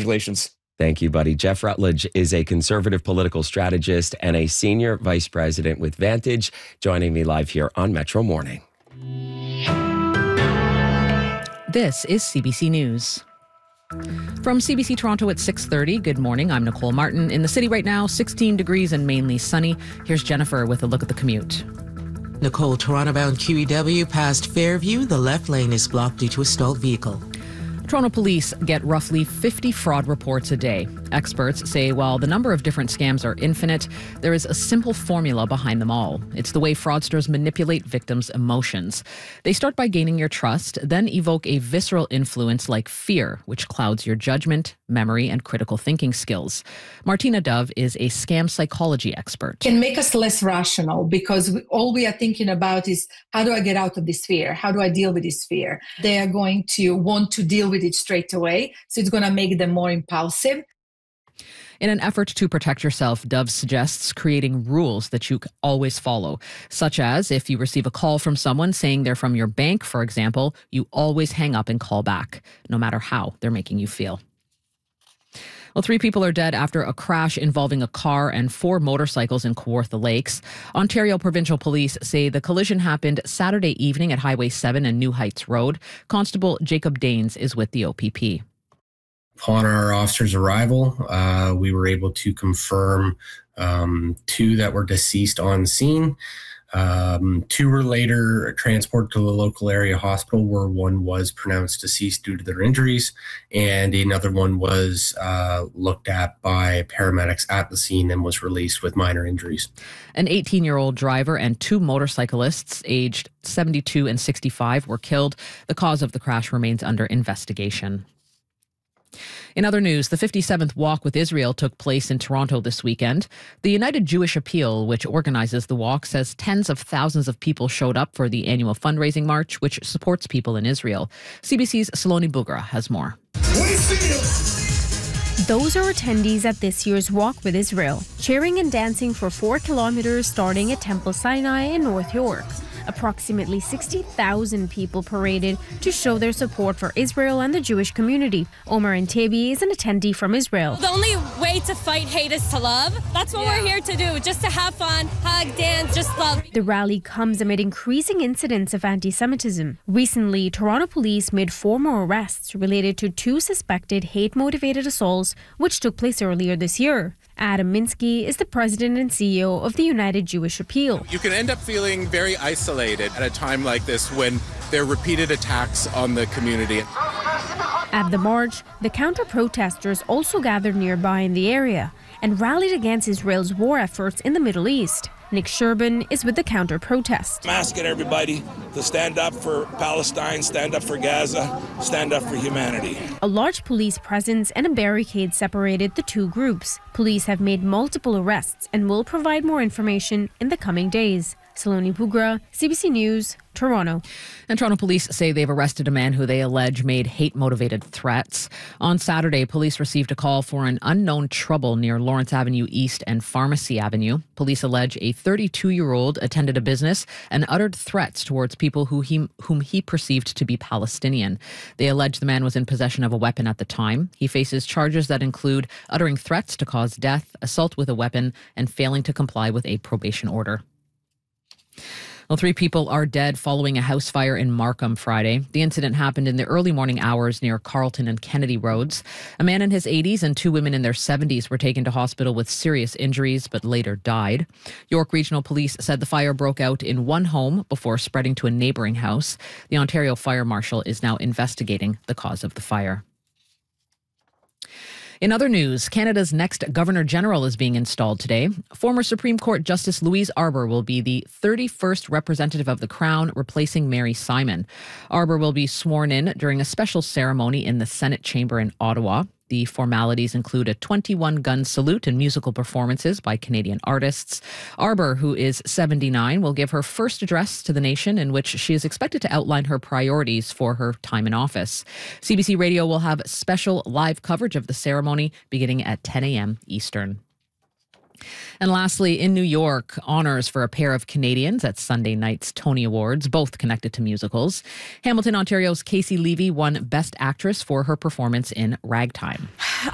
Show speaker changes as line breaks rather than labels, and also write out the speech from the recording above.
Congratulations.
Thank you, buddy. Jeff Rutledge is a conservative political strategist and a senior vice president with Vantage, joining me live here on Metro Morning.
This is CBC News. From CBC Toronto at 6:30, good morning. I'm Nicole Martin. In the city right now, 16 degrees and mainly sunny. Here's Jennifer with a look at the commute.
Nicole, Toronto-bound QEW past Fairview. The left lane is blocked due to a stalled vehicle.
Toronto police get roughly 50 fraud reports a day. Experts say while the number of different scams are infinite, there is a simple formula behind them all. It's the way fraudsters manipulate victims' emotions. They start by gaining your trust, then evoke a visceral influence like fear, which clouds your judgment, memory, and critical thinking skills. Martina Dove is a scam psychology expert.
Can make us less rational because all we are thinking about is how do I get out of this fear? How do I deal with this fear? They are going to want to deal with it straight away. So it's going to make them more impulsive.
In an effort to protect yourself, Dove suggests creating rules that you always follow, such as if you receive a call from someone saying they're from your bank, for example, you always hang up and call back, no matter how they're making you feel. Well, 3 people are dead after a crash involving a car and 4 motorcycles in Kawartha Lakes. Ontario Provincial Police say the collision happened Saturday evening at Highway 7 and New Heights Road. Constable Jacob Daines is with the OPP.
Upon our officer's arrival, we were able to confirm 2 that were deceased on scene. 2 were later transported to the local area hospital where 1 was pronounced deceased due to their injuries, and another one was looked at by paramedics at the scene and was released with minor injuries.
An 18-year-old driver and 2 motorcyclists aged 72 and 65 were killed. The cause of the crash remains under investigation. In other news, the 57th Walk with Israel took place in Toronto this weekend. The United Jewish Appeal, which organizes the walk, says tens of thousands of people showed up for the annual fundraising march, which supports people in Israel. CBC's Saloni Bugra has more.
Those are attendees at this year's Walk with Israel, cheering and dancing for 4 kilometers starting at Temple Sinai in North York. Approximately 60,000 people paraded to show their support for Israel and the Jewish community. Omar Antabi is an attendee from Israel.
The only way to fight hate is to love. That's what we're here to do, just to have fun, hug, dance, just love.
The rally comes amid increasing incidents of anti-Semitism. Recently, Toronto police made 4 more arrests related to 2 suspected hate-motivated assaults, which took place earlier this year. Adam Minsky is the president and CEO of the United Jewish Appeal.
You can end up feeling very isolated at a time like this when there are repeated attacks on the community.
At the march, the counter-protesters also gathered nearby in the area and rallied against Israel's war efforts in the Middle East. Nick Sherban is with the counter-protest.
I'm asking everybody to stand up for Palestine, stand up for Gaza, stand up for humanity.
A large police presence and a barricade separated the 2 groups. Police have made multiple arrests and will provide more information in the coming days. Saloni Bugra, CBC News, Toronto.
And Toronto police say they've arrested a man who they allege made hate-motivated threats. On Saturday, police received a call for an unknown trouble near Lawrence Avenue East and Pharmacy Avenue. Police allege a 32-year-old attended a business and uttered threats towards people whom he perceived to be Palestinian. They allege the man was in possession of a weapon at the time. He faces charges that include uttering threats to cause death, assault with a weapon, and failing to comply with a probation order. Well, 3 people are dead following a house fire in Markham Friday. The incident happened in the early morning hours near Carlton and Kennedy Roads. A man in his 80s and 2 women in their 70s were taken to hospital with serious injuries, but later died. York Regional Police said the fire broke out in one home before spreading to a neighbouring house. The Ontario Fire Marshal is now investigating the cause of the fire. In other news, Canada's next Governor-General is being installed today. Former Supreme Court Justice Louise Arbour will be the 31st representative of the Crown, replacing Mary Simon. Arbour will be sworn in during a special ceremony in the Senate chamber in Ottawa. The formalities include a 21-gun salute and musical performances by Canadian artists. Arbour, who is 79, will give her first address to the nation in which she is expected to outline her priorities for her time in office. CBC Radio will have special live coverage of the ceremony beginning at 10 a.m. Eastern. And lastly, in New York, honors for a pair of Canadians at Sunday night's Tony Awards, both connected to musicals. Hamilton, Ontario's Casey Levy won Best Actress for her performance in Ragtime.